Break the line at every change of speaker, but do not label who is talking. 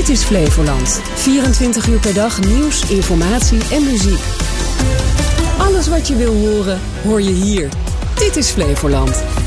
Dit is Flevoland. 24 uur per dag nieuws, informatie en muziek. Alles wat je wil horen, hoor je hier. Dit is Flevoland.